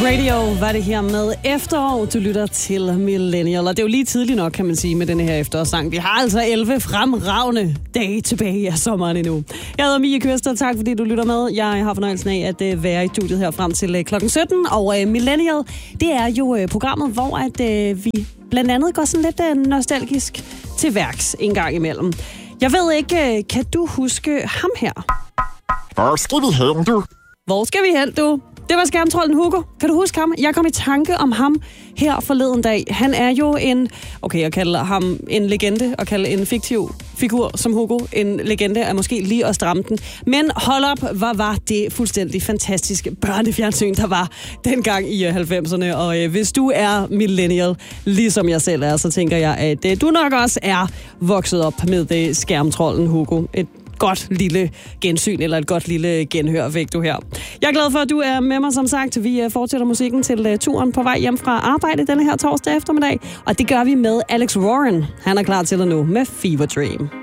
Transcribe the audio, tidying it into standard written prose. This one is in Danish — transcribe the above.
Radio var det her med Efterår. Du lytter til Millennial, og det er jo lige tidligt nok, kan man sige, med denne her efterårssang. Vi har altså 11 fremragende dage tilbage af sommeren endnu. Jeg hedder Mie Køster, tak fordi du lytter med. Jeg har fornøjelsen af at være i studiet her frem til klokken 17, og Millennial, det er jo programmet, hvor vi blandt andet går sådan lidt nostalgisk til værks en gang imellem. Jeg ved ikke, kan du huske ham her? Hvor skal vi hen, du? Hvor skal vi hen, du? Det var skærmtrolden Hugo. Kan du huske ham? Jeg kom i tanke om ham her forleden dag. Han er jo jeg kalder ham en legende, og kalder en fiktiv figur som Hugo en legende er måske lige at stramme den. Men hold op, hvad var det fuldstændig fantastiske børnefjernsyn, der var dengang i 90'erne. Og hvis du er millennial, ligesom jeg selv er, så tænker jeg, at du nok også er vokset op med skærmtrolden Hugo. Et godt lille gensyn, eller et godt lille genhør fik du her. Jeg er glad for, at du er med mig, som sagt. Vi fortsætter musikken til turen på vej hjem fra arbejde denne her torsdag eftermiddag, og det gør vi med Alex Warren. Han er klar til at nu med Fever Dream.